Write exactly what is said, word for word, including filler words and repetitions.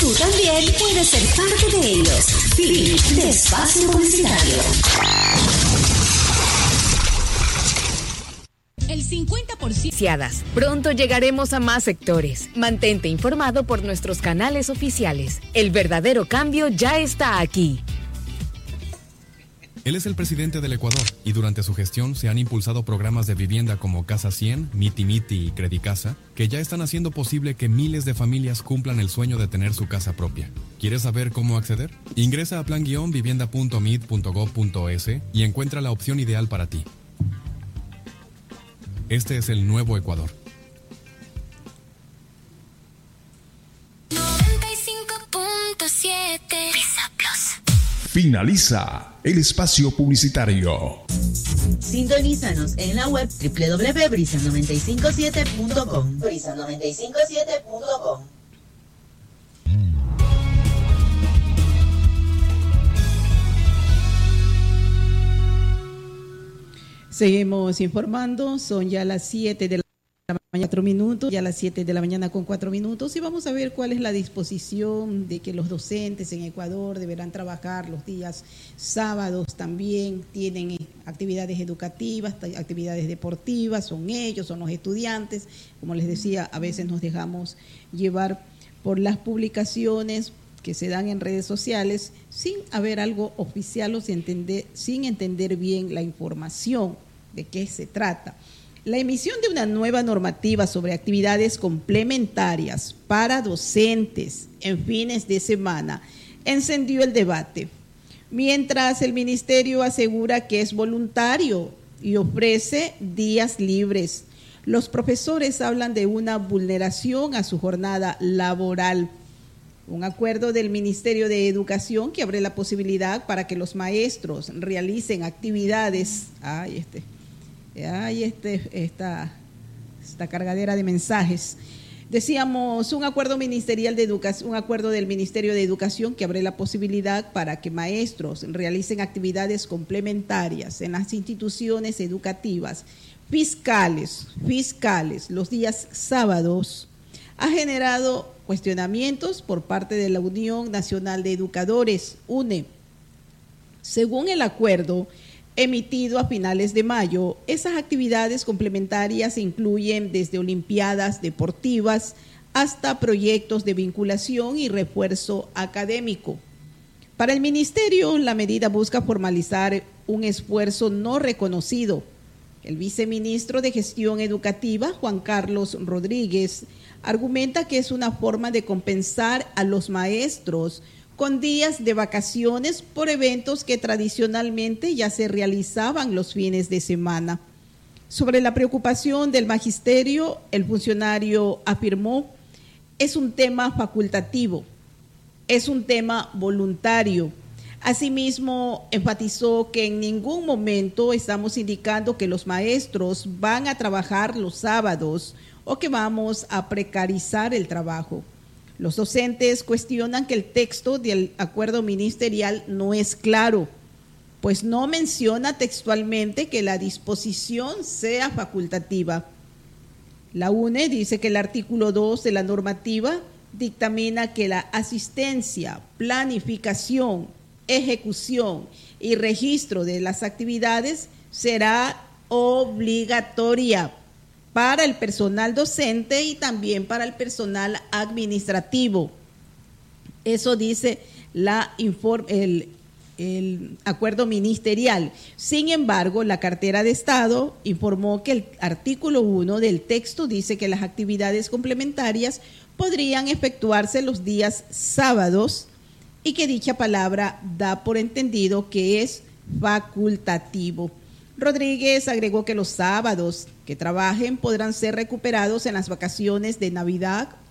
Tú también puedes ser parte de ellos. Fin de espacio publicitario. El cincuenta por ciento. Pronto llegaremos a más sectores. Mantente informado por nuestros canales oficiales. El verdadero cambio ya está aquí. Él es el presidente del Ecuador y durante su gestión se han impulsado programas de vivienda como Casa cien, Miti Miti y Credicasa, que ya están haciendo posible que miles de familias cumplan el sueño de tener su casa propia. ¿Quieres saber cómo acceder? Ingresa a plan vivienda punto mit punto gob punto es y encuentra la opción ideal para ti. Este es el nuevo Ecuador. noventa y cinco punto siete Brisa Plus. Finaliza el espacio publicitario. Sintonízanos en la web doble u doble u doble u punto brisa noventa y cinco siete punto com. brisa noventa y cinco siete punto com. Seguimos informando, son ya las siete de la mañana, cuatro minutos, ya las siete de la mañana con cuatro minutos y vamos a ver cuál es la disposición de que los docentes en Ecuador deberán trabajar los días sábados también, tienen actividades educativas, actividades deportivas, son ellos, son los estudiantes, como les decía, a veces nos dejamos llevar por las publicaciones que se dan en redes sociales sin haber algo oficial o sin entender, sin entender bien la información de qué se trata. La emisión de una nueva normativa sobre actividades complementarias para docentes en fines de semana encendió el debate, mientras el ministerio asegura que es voluntario y ofrece días libres. Los profesores hablan de una vulneración a su jornada laboral. Un acuerdo del Ministerio de Educación que abre la posibilidad para que los maestros realicen actividades. Ay, este, ay, este, esta, esta cargadera de mensajes. Decíamos, un acuerdo ministerial de educación, un acuerdo del Ministerio de Educación que abre la posibilidad para que maestros realicen actividades complementarias en las instituciones educativas, fiscales, fiscales, los días sábados, ha generado cuestionamientos por parte de la Unión Nacional de Educadores, U N E. Según el acuerdo emitido a finales de mayo, esas actividades complementarias incluyen desde olimpiadas deportivas hasta proyectos de vinculación y refuerzo académico. Para el ministerio, la medida busca formalizar un esfuerzo no reconocido. El viceministro de Gestión Educativa, Juan Carlos Rodríguez, argumenta que es una forma de compensar a los maestros con días de vacaciones por eventos que tradicionalmente ya se realizaban los fines de semana. Sobre la preocupación del magisterio, el funcionario afirmó, es un tema facultativo, es un tema voluntario. Asimismo, enfatizó que en ningún momento estamos indicando que los maestros van a trabajar los sábados o que vamos a precarizar el trabajo. Los docentes cuestionan que el texto del acuerdo ministerial no es claro, pues no menciona textualmente que la disposición sea facultativa. La U N E dice que el artículo dos de la normativa dictamina que la asistencia, planificación, ejecución y registro de las actividades será obligatoria para el personal docente y también para el personal administrativo. Eso dice la inform- el, el acuerdo ministerial. Sin embargo, la cartera de Estado informó que el artículo uno del texto dice que las actividades complementarias podrían efectuarse los días sábados y que dicha palabra da por entendido que es facultativo. Rodríguez agregó que los sábados que trabajen podrán ser recuperados en las vacaciones de Navidad